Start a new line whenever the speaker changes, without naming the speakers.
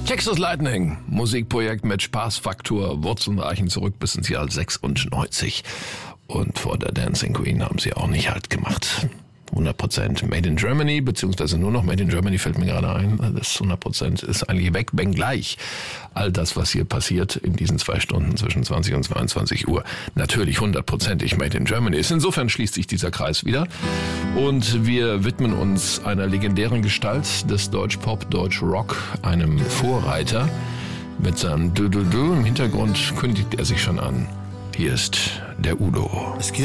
Texas Lightning, Musikprojekt mit Spaßfaktor. Wurzeln reichen zurück bis ins Jahr 96. Und vor der Dancing Queen haben sie auch nicht halt gemacht. 100% Made in Germany, beziehungsweise nur noch Made in Germany fällt mir gerade ein. Das 100% ist eigentlich weg, wenngleich all das, was hier passiert in diesen 2 Stunden zwischen 20 und 22 Uhr, natürlich 100%ig Made in Germany ist. Insofern schließt sich dieser Kreis wieder und wir widmen uns einer legendären Gestalt des Deutsch-Pop, Deutsch-Rock, einem Vorreiter. Mit seinem Du-Du-Du im Hintergrund kündigt er sich schon an. Hier ist der Udo.